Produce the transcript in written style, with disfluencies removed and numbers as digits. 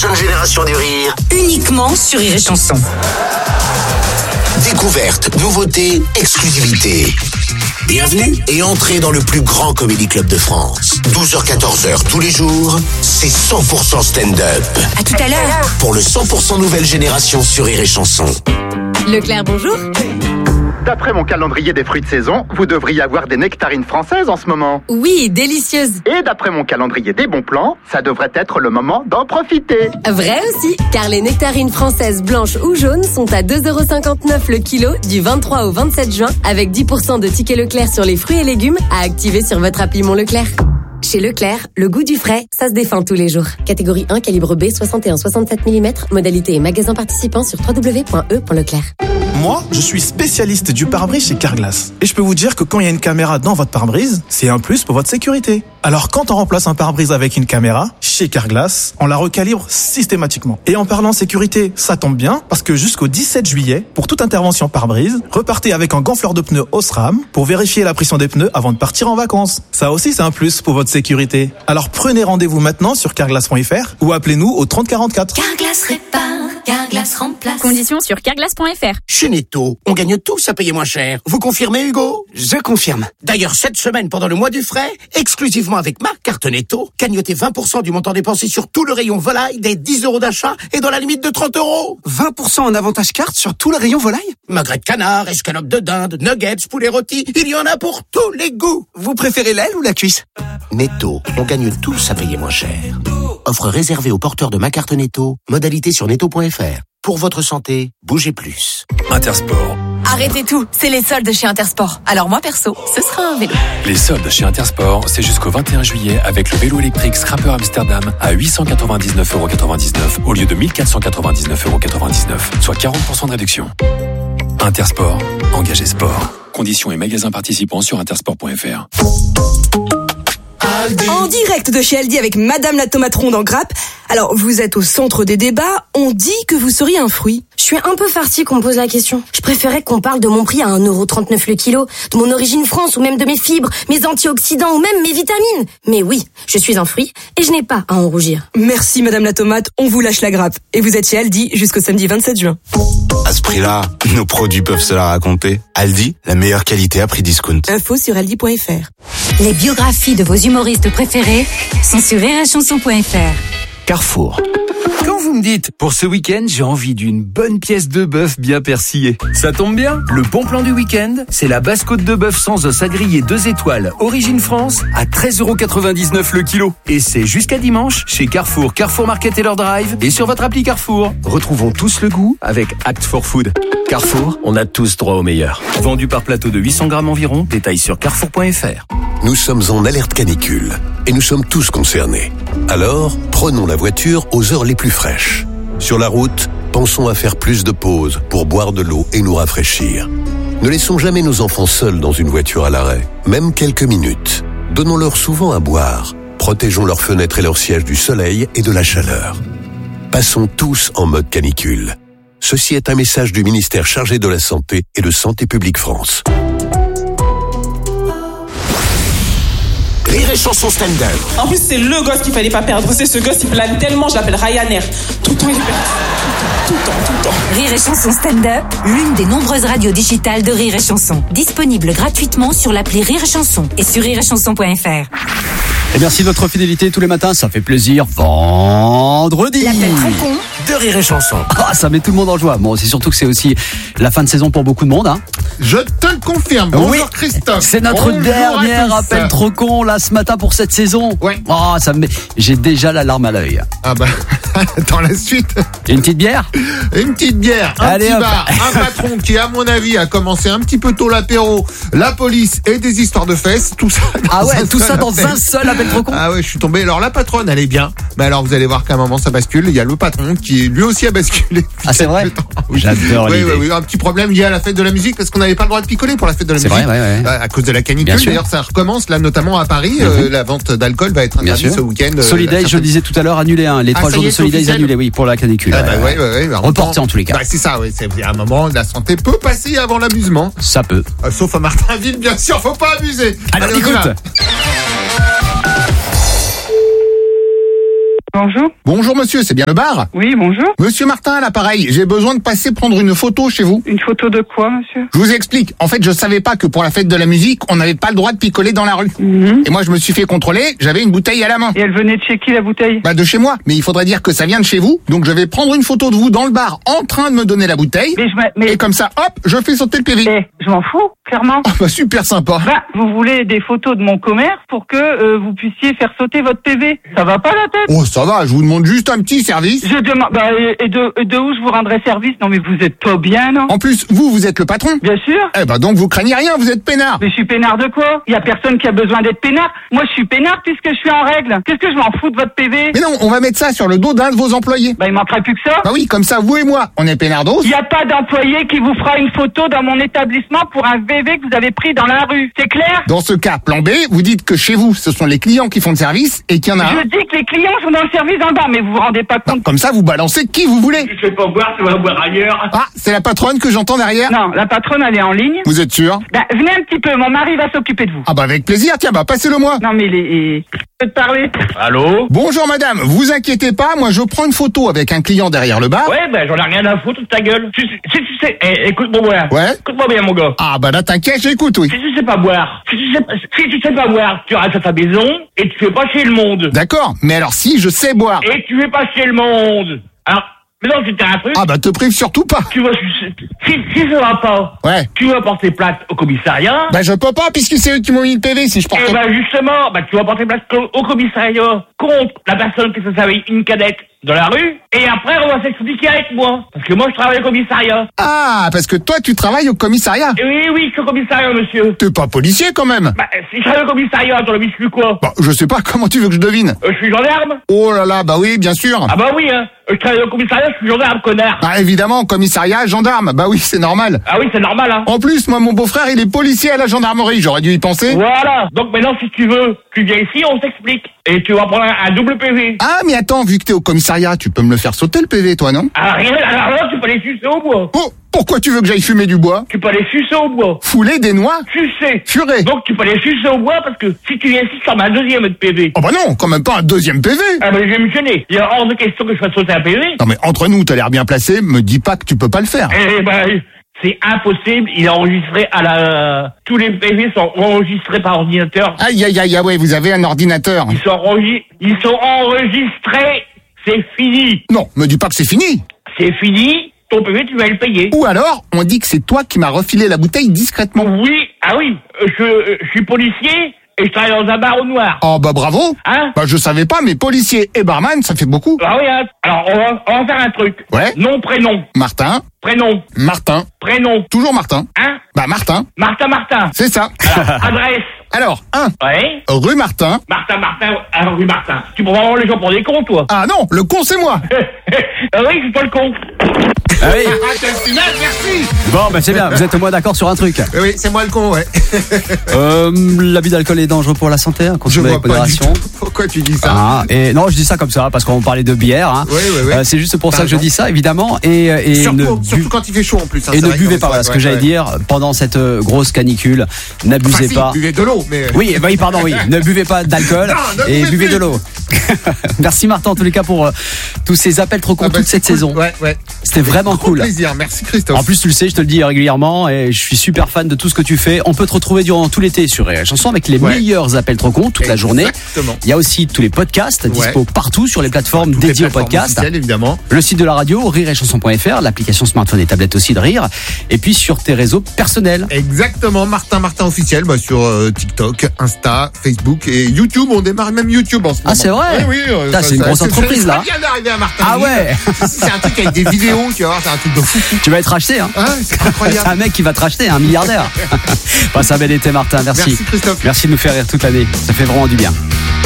prochaine génération du rire. Uniquement sur Rire et Chanson. Découverte, nouveauté, exclusivité. Bienvenue et entrez dans le plus grand comédie club de France. 12h-14h tous les jours, c'est 100% stand-up. À tout à l'heure. Pour le 100% nouvelle génération sur Rire et Chanson. Leclerc, bonjour. D'après mon calendrier des fruits de saison, vous devriez avoir des nectarines françaises en ce moment. Oui, délicieuse. Et d'après mon calendrier des bons plans, ça devrait être le moment d'en profiter. Vrai aussi, car les nectarines françaises blanches ou jaunes sont à 2,59€ le kilo du 23 au 27 juin avec 10% de tickets Leclerc sur les fruits et légumes à activer sur votre appli Mon Leclerc. Chez Leclerc, le goût du frais, ça se défend tous les jours. Catégorie 1, calibre B, 61-67 mm, modalité et magasin participant sur www.e.leclerc. Moi, je suis spécialiste du pare-brise chez Carglass. Et je peux vous dire que quand il y a une caméra dans votre pare-brise, c'est un plus pour votre sécurité. Alors quand on remplace un pare-brise avec une caméra, chez Carglass, on la recalibre systématiquement. Et en parlant sécurité, ça tombe bien, parce que jusqu'au 17 juillet, pour toute intervention pare-brise, repartez avec un gonfleur de pneus Osram pour vérifier la pression des pneus avant de partir en vacances. Ça aussi, c'est un plus pour votre sécurité. Alors prenez rendez-vous maintenant sur carglass.fr ou appelez-nous au 30 44. Carglass répare, Carglass remplace. Conditions sur carglass.fr. Chez Netto, on gagne tous à payer moins cher. Vous confirmez, Hugo? Je confirme. D'ailleurs, cette semaine, pendant le mois du frais, exclusivement avec ma carte Netto, cagnotez 20% du montant dépensé sur tout le rayon volaille des 10€ d'achat et dans la limite de 30€. 20% en avantage carte sur tout le rayon volaille? Magret de canard, escalope de dinde, nuggets, poulet rôti, il y en a pour tous les goûts. Vous préférez l'aile ou la cuisse? Netto, on gagne tous à payer moins cher. Offre réservée aux porteurs de ma carte Netto, modalité sur netto.fr. Pour votre santé, bougez plus. Intersport. Arrêtez tout, c'est les soldes chez Intersport. Alors moi perso, ce sera un vélo. Les soldes chez Intersport, c'est jusqu'au 21 juillet avec le vélo électrique Scrapper Amsterdam à 899,99€ au lieu de 1499,99€, soit 40% de réduction. Intersport, engagé sport. Conditions et magasins participants sur intersport.fr. En direct de chez Aldi avec Madame la tomate ronde en grappe. Alors, vous êtes au centre des débats, on dit que vous seriez un fruit. Je suis un peu farcie qu'on me pose la question. Je préférais qu'on parle de mon prix à 1,39€ le kilo, de mon origine France ou même de mes fibres, mes antioxydants ou même mes vitamines. Mais oui, je suis un fruit et je n'ai pas à en rougir. Merci Madame la tomate, on vous lâche la grappe. Et vous êtes chez Aldi jusqu'au samedi 27 juin. À ce prix-là, nos produits peuvent se la raconter. Aldi, la meilleure qualité à prix discount. Info sur aldi.fr. Les biographies de vos humoristes préférés sont sur rireetchanson.fr. Carrefour. Quand vous me dites, pour ce week-end, j'ai envie d'une bonne pièce de bœuf bien persillée, ça tombe bien. Le bon plan du week-end, c'est la basse-côte de bœuf sans os à griller 2 étoiles, origine France, à 13,99€ le kilo. Et c'est jusqu'à dimanche, chez Carrefour, Carrefour Market et leur drive, et sur votre appli Carrefour. Retrouvons tous le goût avec Act for Food. Carrefour, on a tous droit au meilleur. Vendu par plateau de 800 grammes environ, détail sur carrefour.fr. Nous sommes en alerte canicule et nous sommes tous concernés. Alors, prenons la voiture aux heures les plus fraîches. Sur la route, pensons à faire plus de pauses pour boire de l'eau et nous rafraîchir. Ne laissons jamais nos enfants seuls dans une voiture à l'arrêt, même quelques minutes. Donnons-leur souvent à boire. Protégeons leurs fenêtres et leurs sièges du soleil et de la chaleur. Passons tous en mode canicule. Ceci est un message du ministère chargé de la Santé et de Santé publique France. Rire et Chanson stand-up. En plus, c'est le gosse qu'il fallait pas perdre. C'est ce gosse, il plane tellement, je l'appelle Ryanair. Tout le temps, il est perdu. Tout le temps. Rire et Chanson stand-up, l'une des nombreuses radios digitales de Rire et Chanson. Disponible gratuitement sur l'appli Rire et Chanson et sur rireetchanson.fr. Et merci de votre fidélité tous les matins, ça fait plaisir. Vendredi. L'appel trop con de Rire et Chanson. Ah, ça met tout le monde en joie. Bon, c'est surtout que c'est aussi la fin de saison pour beaucoup de monde, hein. Je te le confirme. Bonjour oui, Christophe. C'est notre dernier appel trop con là ce matin pour cette saison. Ouais. Oh, ça me met... J'ai déjà la larme à l'œil. Ah bah, dans la suite. Une petite bière. Une petite bière, un Allez, petit bar, un patron qui, à mon avis, a commencé un petit peu tôt l'apéro, la police et des histoires de fesses, tout ça. Ah ouais, tout ça dans un seul appel trop con. Ah ouais, je suis tombé. Alors la patronne, elle est bien. Mais alors vous allez voir qu'à un moment ça bascule. Il y a le patron qui lui aussi a basculé. Ah c'est vrai. J'adore l'idée. Oui, un petit problème lié à la fête de la musique parce qu'on n'avait pas le droit de picoler pour la fête de la musique. C'est vrai, ouais. À cause de la canicule. D'ailleurs, ça recommence là, notamment à Paris. La vente d'alcool va être interdite ce week-end. Solidays, je le disais tout à l'heure, annulé. Les 3 jours de Solidays annulés, oui, pour la canicule. Reporté en tous les cas. C'est ça, oui. C'est à un moment, la santé peut passer avant l'amusement. Ça peut. Sauf à Martinville, bien sûr, faut pas abuser. Alors écoute. Bonjour. Bonjour monsieur, c'est bien le bar? Oui, bonjour. Monsieur Martin à l'appareil, j'ai besoin de passer prendre une photo chez vous. Une photo de quoi, monsieur? Je vous explique. En fait, je savais pas que pour la fête de la musique, on n'avait pas le droit de picoler dans la rue. Et moi, je me suis fait contrôler, j'avais une bouteille à la main. Et elle venait de chez qui, la bouteille? Bah, de chez moi. Mais il faudrait dire que ça vient de chez vous. Donc, je vais prendre une photo de vous dans le bar en train de me donner la bouteille. Et comme ça, hop, je fais sauter le PV. Je m'en fous, clairement. Ah bah, super sympa. Bah, vous voulez des photos de mon commerce pour que vous puissiez faire sauter votre PV. Ça va pas la tête? Oh, ça va, je vous demande juste un petit service. Je demande, et de où je vous rendrai service? Non, mais vous êtes pas bien, non? En plus, vous êtes le patron. Bien sûr. Eh ben, donc vous craignez rien, vous êtes peinard. Mais je suis peinard de quoi? Il y a personne qui a besoin d'être peinard. Moi, je suis peinard puisque je suis en règle. Qu'est-ce que je m'en fous de votre PV? Mais non, on va mettre ça sur le dos d'un de vos employés. Bah, il manquerait plus que ça. Bah oui, comme ça, vous et moi, on est peinardos. Il n'y a pas d'employé qui vous fera une photo dans mon établissement pour un VV que vous avez pris dans la rue. C'est clair? Dans ce cas, plan B, vous dites que chez vous, ce sont les clients qui font le service et qu'il y en a Je dis que les clients sont dans le service en bas, mais vous vous rendez pas compte. Comme ça, vous balancez qui vous voulez. Tu sais pas boire, tu vas boire ailleurs. Ah, c'est la patronne que j'entends derrière? Non, la patronne, elle est en ligne. Vous êtes sûr? Bah, venez un petit peu, mon mari va s'occuper de vous. Ah bah avec plaisir, tiens, bah passez-le moi. Non mais je peux te parler. Allô? Bonjour madame, vous inquiétez pas, moi je prends une photo avec un client derrière le bar. Ouais, ben j'en ai rien à foutre de ta gueule. Si tu sais, écoute-moi bien. Ouais? Écoute-moi bien mon gars. Ah bah là t'inquiète, j'écoute, oui. Si tu sais pas boire, si tu sais pas boire, tu restes à ta maison et tu fais pas chier le monde. D'accord, mais alors si je sais boire. Et tu fais pas chier le monde. Alors, mais non, c'était un truc. Ah bah te prive surtout pas. Tu vas, si ça va pas. Ouais. Tu vas porter plainte au commissariat. Bah je peux pas puisque c'est eux qui m'ont mis le PV si je porte. Eh bah justement, bah tu vas porter plainte au commissariat contre la personne qui se servait une cadette dans la rue. Et après on va s'expliquer avec moi. Parce que moi je travaille au commissariat. Ah, parce que toi tu travailles au commissariat. Oui, je suis au commissariat monsieur. T'es pas policier quand même. Bah si je travaille au commissariat, dans le je suis quoi? Bah je sais pas, comment tu veux que je devine? Je suis gendarme. Oh là là, bah oui, bien sûr. Ah bah oui, hein. Je travaille au commissariat, je suis gendarme, connard. Ah évidemment, commissariat, gendarme, bah oui, c'est normal. Ah oui, c'est normal, hein. En plus, moi, mon beau-frère, il est policier à la gendarmerie, j'aurais dû y penser. Voilà, donc maintenant, si tu veux, tu viens ici, on s'explique. Et tu vas prendre un double PV. Ah, mais attends, vu que t'es au commissariat, tu peux me le faire sauter le PV, toi, non? Ah rien, alors là, tu peux aller sucer au bois. Oh, pourquoi tu veux que j'aille fumer du bois? Tu peux aller sucer au bois. Fouler des noix? Sucer. Furer. Donc tu peux aller sucer au bois parce que si tu viens ici, ça m'a un deuxième de PV. Oh bah non, quand même pas un deuxième PV. Ah bah je vais me gêner. Il y a hors de question que je fasse sauter un PV. Non mais entre nous, t'as l'air bien placé, me dis pas que tu peux pas le faire. Eh bah, c'est impossible, il est enregistré à la... Tous les PV sont enregistrés par ordinateur. Aïe, aïe, aïe, ouais, vous avez un ordinateur. Ils sont enregistrés, c'est fini. Non, me dis pas que c'est fini. C'est fini, ton PV, tu vas le payer. Ou alors, on dit que c'est toi qui m'as refilé la bouteille discrètement. Oui, ah oui, je suis policier et je travaille dans un bar au noir. Oh bah bravo. Hein? Bah je savais pas, mais policier et barman, ça fait beaucoup. Ah oui, hein. Alors on va faire un truc. Ouais. Nom, prénom. Martin. Prénom. Martin. Prénom. Toujours Martin. Hein? Bah Martin. Martin. C'est ça. Alors, adresse. Alors, 1. Ouais. Rue Martin. Rue Martin. Tu prends vraiment les gens pour des cons, toi? Ah non, le con c'est moi. Ah oui, c'est toi le con. Ah oui. Merci. Bon, bah c'est bien, vous êtes au moins d'accord sur un truc. Oui, c'est moi le con, ouais. L'abus d'alcool est dangereux pour la santé, hein, consommer avec modération. Pourquoi tu dis ça? Ah, et non, je dis ça comme ça parce qu'on parlait de bière. Hein. Oui. C'est juste pour ça que je dis ça, évidemment. Et surtout quand il fait chaud en plus. Hein, et ne buvez pas. Voilà ce que j'allais dire pendant cette grosse canicule. N'abusez pas. Buvez de l'eau, mais. Oui, pardon, oui. Ne buvez pas d'alcool et buvez de l'eau. Merci Martin en tous les cas pour tous ces appels trop cons toute cette saison. Ouais. C'était vraiment cool. Plaisir, merci Christophe. En plus tu le sais, je te le dis régulièrement et je suis super fan de tout ce que tu fais. On peut te retrouver durant tout l'été sur Rire et Chanson avec les meilleurs appels trop cons toute la journée. Il y a aussi tous les podcasts dispo partout sur les plateformes dédiées aux podcasts. Évidemment. Le site de la radio, rireetchanson.fr, l'application smartphone et tablette aussi de Rire. Et puis sur tes réseaux personnels. Exactement, Martin officiel sur TikTok, Insta, Facebook et YouTube. On démarre même YouTube en ce moment. Ah c'est vrai? Oui. C'est une grosse entreprise là. Ça vient d'arriver à Martin. Ah ouais. C'est un truc avec des vidéos, tu vas voir, c'est un truc de fou. Tu vas être racheté, hein? Ah, c'est incroyable. C'est un mec qui va te racheter, un milliardaire. Passe un bel été, Martin. Merci. Merci Christophe. Merci de nous faire rire toute l'année. Ça fait vraiment du bien.